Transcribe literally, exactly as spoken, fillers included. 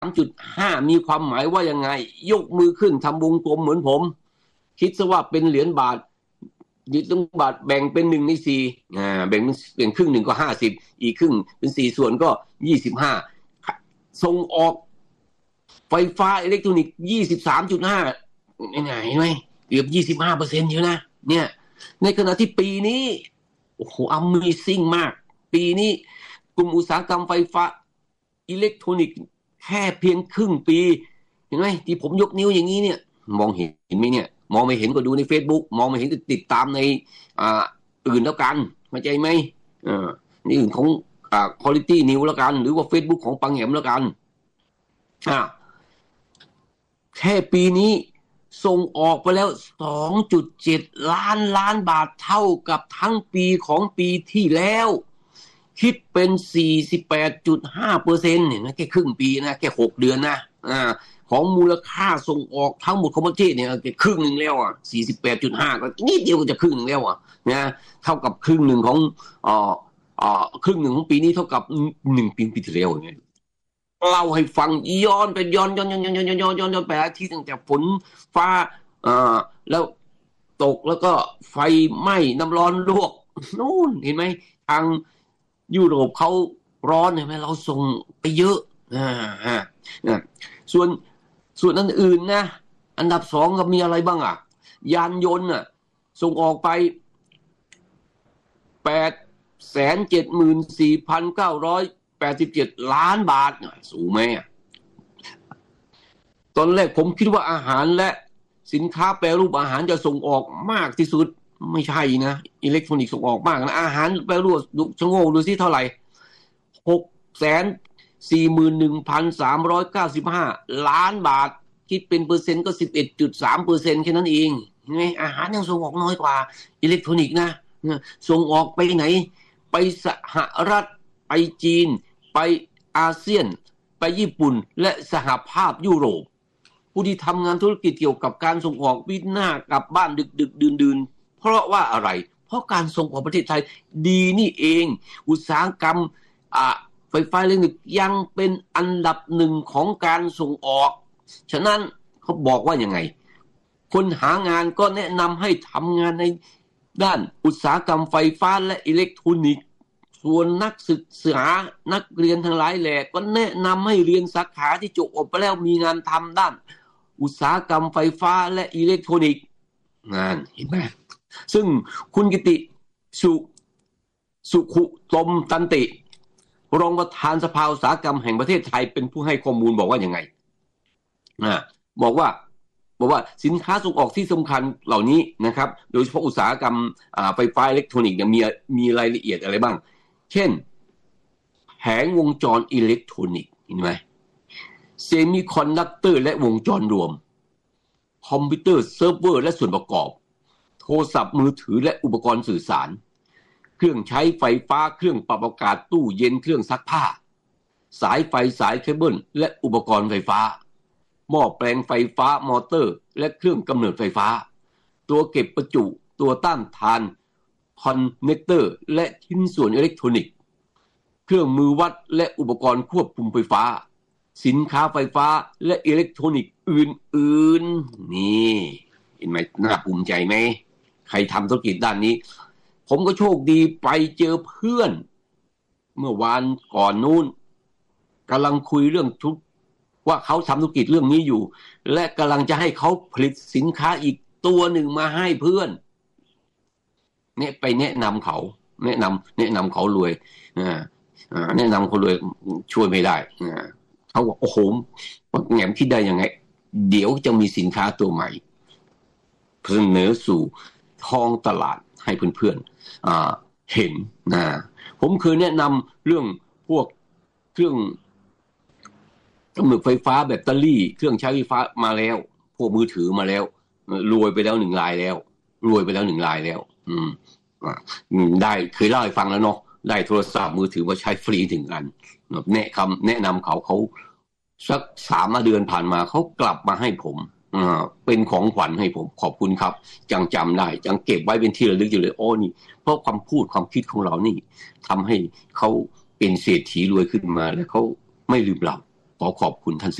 ามจุดห้า มีความหมายว่ายังไงยกมือขึ้นทำวงกลมเหมือนผมคิดซะว่าเป็นเหรียญบาทเหรียญบาทแบ่งเป็นหนึ่งในสี่อ่าแบ่งเป็นครึ่งหนึ่งก็ห้าสิบอีกครึ่งเป็นสี่ส่วนก็ยี่สิบห้าส่งออกไฟฟ้าอิเล็กทรอนิกส์ ยี่สิบสามจุดห้า ไหนๆไหมเกือบ ยี่สิบห้าเปอร์เซ็นต์ อยู่นะเนี่ยในขณะที่ปีนี้โอ้โห Amazing มากปีนี้กลุ่มอุตสาหกรรมไฟฟ้าอิเล็กทรอนิกส์แค่เพียงครึ่งปีเห็นไหมที่ผมยกนิ้วอย่างนี้เนี่ยมองเห็นไหมเนี่ยมองไม่เห็นก็ดูใน Facebook มองไม่เห็นก็ติดตามในอ่าอื่นแล้วกันเข้าใจไหมอ่านี่อื่นของอ่า Quality News แล้วกันหรือว่า Facebook ของปังแหมแล้วกันอ่าแค่ปีนี้ส่งออกไปแล้ว สองจุดเจ็ด ล้านล้านบาทเท่ากับทั้งปีของปีที่แล้วคิดเป็น สี่สิบแปดจุดห้าเปอร์เซ็นต์ เนี่ยนะแค่ครึ่งปีนะแค่หกเดือนนะอ่าของมูลค่าส่งออกทั้งหมดของประเทศเนี่ยแค่ครึ่งนึงแล้วอ่ะ สี่สิบแปดจุดห้า ก็นิดเดียวก็จะครึ่งนึงแล้วอ่ะนะเท่ากับครึ่งนึงของอ่าอ่าครึ่งนึงของปีนี้เท่ากับหนึ่งปีปีที่แล้วอย่างเงี้ยเล่าให้ฟังย้อนไปย้อนย้อนย้อนย้อนย้อนย้อนย้อนย้อนไปอาทิตย์ตั้งแต่ฝนฟ้าอ่าแล้วตกแล้วก็ไฟไหม้น้ำร้อนลวกนู่นเห็นไหมทางยุโรปเขาร้อนเห็นไหมเราส่งไปเยอะอ่าอ่าส่วนส่วนอันอื่นนะอันดับสองก็มีอะไรบ้างอ่ะยานยนต์อ่ะส่งออกไปแปดแสนเจ็ดหมื่นสี่พันเก้าร้อยแปดสิบเจ็ดล้านบาทสูงไหมตอนแรกผมคิดว่าอาหารและสินค้าแปรรูปอาหารจะส่งออกมากที่สุดไม่ใช่นะอิเล็กทรอนิกส์ส่งออกมากนะอาหารแปรรูปดูชะโงกดูสิเท่าไหร่ หกแสนสี่หมื่นหนึ่งพันสามร้อยเก้าสิบห้า ล้านบาทคิดเป็นเปอร์เซ็นต์ก็ สิบเอ็ดจุดสามเปอร์เซ็นต์ แค่นั้นเองไงอาหารยังส่งออกน้อยกว่าอิเล็กทรอนิกส์นะส่งออกไปไหนไปสหรัฐไปจีนไปอาเซียนไปญี่ปุ่นและสหภาพยุโรปผู้ที่ทำงานธุรกิจเกี่ยวกับการส่งออกวินาศกลับบ้านดึกดึกดื่นดื่นเพราะว่าอะไรเพราะการส่งออกประเทศไทยดีนี่เองอุตสาหกรรมอ่าไฟฟ้าอิเล็กทรอนิกส์ยังเป็นอันดับหนึ่งของการส่งออกฉะนั้นเขาบอกว่ายังไงคนหางานก็แนะนำให้ทำงานในด้านอุตสาหกรรมไฟฟ้าและอิเล็กทรอนิกส์ส่วนนักศึกษานักเรียนทั้งหลายแหล่ก็แนะนำให้เรียนสาขาที่จบออกไปแล้วมีงานทำด้านอุตสาหกรรมไฟฟ้าและอิเล็กทรอนิกส์งานเห็นไหมซึ่งคุณกิติสุสุขุตมตันติรองประธานสภาอุตสาหกรรมแห่งประเทศไทยเป็นผู้ให้ข้อมูลบอกว่ายังไงอ่าบอกว่าบอกว่าสินค้าส่งออกที่สำคัญเหล่านี้นะครับโดยเฉพาะอุตสาหกรรมไฟฟ้าอิเล็กทรอนิกส์เนี่ยมีมีรายละเอียดอะไรบ้างเช่นแผงวงจรอิเล็กทรอนิกส์เห็นไหมเซมิคอนดักเตอร์และวงจรรวมคอมพิวเตอร์เซิร์ฟเวอร์และส่วนประกอบโทรศัพท์มือถือและอุปกรณ์สื่อสารเครื่องใช้ไฟฟ้าเครื่องปรับอากาศตู้เย็นเครื่องซักผ้าสายไฟสายเคเบิลและอุปกรณ์ไฟฟ้าหม้อแปลงไฟฟ้ามอเตอร์และเครื่องกำเนิดไฟฟ้าตัวเก็บประจุตัวต้านทานคอนเนคเตอร์และชิ้นส่วนอิเล็กทรอนิกส์เครื่องมือวัดและอุปกรณ์ควบคุมไฟฟ้าสินค้าไฟฟ้าและอิเล็กทรอนิกส์อื่นๆนี่เห็นไหมน่าภูมิใจไหมใครทำธุรกิจด้านนี้ผมก็โชคดีไปเจอเพื่อนเมื่อวานก่อนนู้นกำลังคุยเรื่องทุกว่าเขาทำธุรกิจเรื่องนี้อยู่และกำลังจะให้เขาผลิตสินค้าอีกตัวหนึ่งมาให้เพื่อนเนี่ยไปแนะนำเขาแนะนำแนะนำเขารวยอ่าแนะนำเขารวยช่วยไม่ได้อ่าเขาบอกโอ้โหแง่มคิดได้ยังไงเดี๋ยวจะมีสินค้าตัวใหม่เสนอสู่ท้องตลาดให้เพื่อนๆอ่าเห็นนะผมเคยแนะนำเรื่องพวกเครื่องกำเนิดไฟฟ้าแบตเตอรี่เครื่องใช้ไฟฟ้ามาแล้วพวกมือถือมาแล้วรวยไปแล้วหนึ่งรายแล้วรวยไปแล้วหนึ่งรายแล้วอืมได้เคยเล่าให้ฟังแล้วเนาะได้โทรศัพท์มือถือมาใช้ฟรีถึงอันแนะคำแนะนำเขาเขาสักสามเดือนผ่านมาเขากลับมาให้ผมอ่าเป็นของขวัญให้ผมขอบคุณครับจังจำได้จังเก็บไว้เป็นที่ระลึกอยู่เลยโอ้นี่เพราะความพูดความคิดของเรานี่ทำให้เขาเป็นเศรษฐีรวยขึ้นมาแล้วเขาไม่ลืมเราขอขอบคุณท่าน